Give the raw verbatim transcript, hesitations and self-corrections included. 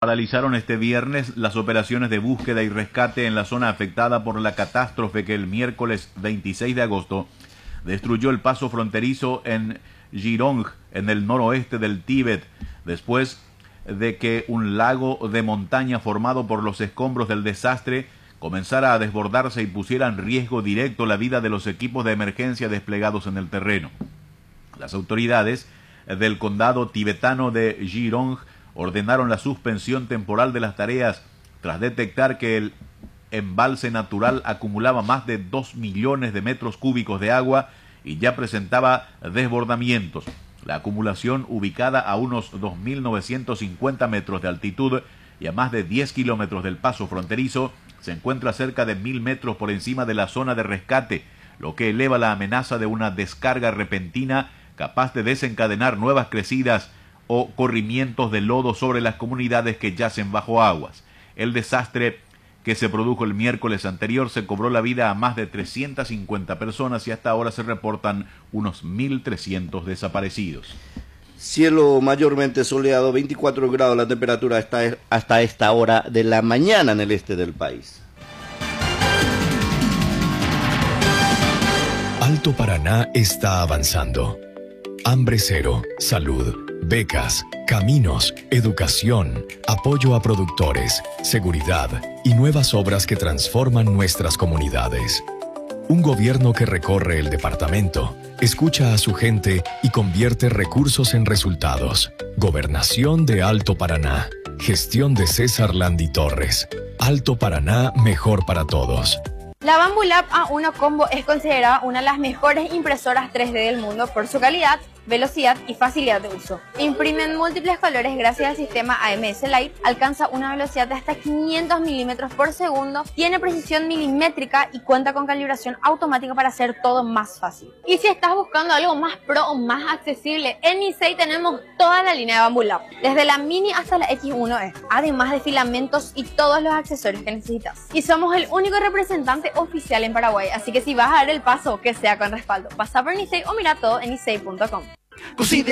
paralizaron este viernes las operaciones de búsqueda y rescate en la zona afectada por la catástrofe que el miércoles veintiséis de agosto destruyó el paso fronterizo en Jirong, en el noroeste del Tíbet, después de que un lago de montaña formado por los escombros del desastre comenzara a desbordarse y pusiera en riesgo directo la vida de los equipos de emergencia desplegados en el terreno. Las autoridades del condado tibetano de Jirong ordenaron la suspensión temporal de las tareas tras detectar que el embalse natural acumulaba más de dos millones de metros cúbicos de agua y ya presentaba desbordamientos. La acumulación, ubicada a unos dos mil novecientos cincuenta metros de altitud y a más de diez kilómetros del paso fronterizo, se encuentra cerca de mil metros por encima de la zona de rescate, lo que eleva la amenaza de una descarga repentina capaz de desencadenar nuevas crecidas o corrimientos de lodo sobre las comunidades que yacen bajo aguas. El desastre que se produjo el miércoles anterior se cobró la vida a más de trescientas cincuenta personas y hasta ahora se reportan unos mil trescientos desaparecidos. Cielo mayormente soleado, veinticuatro grados la temperatura hasta, hasta esta hora de la mañana en el este del país. Alto Paraná está avanzando. Hambre cero, salud, becas, caminos, educación, apoyo a productores, seguridad y nuevas obras que transforman nuestras comunidades. Un gobierno que recorre el departamento, escucha a su gente y convierte recursos en resultados. Gobernación de Alto Paraná. Gestión de César Landi Torres. Alto Paraná, mejor para todos. La Bambu Lab A uno Combo es considerada una de las mejores impresoras tres D del mundo por su calidad, velocidad y facilidad de uso. Imprime en múltiples colores gracias al sistema A M S Light, alcanza una velocidad de hasta quinientos milímetros por segundo, tiene precisión milimétrica y cuenta con calibración automática para hacer todo más fácil. Y si estás buscando algo más pro o más accesible, en Nisei tenemos toda la línea de Bambu Lab, desde la Mini hasta la X uno E, además de filamentos y todos los accesorios que necesitas. Y somos el único representante oficial en Paraguay, así que si vas a dar el paso, que sea con respaldo. Pasa por Nisei o mira todo en nisei punto com.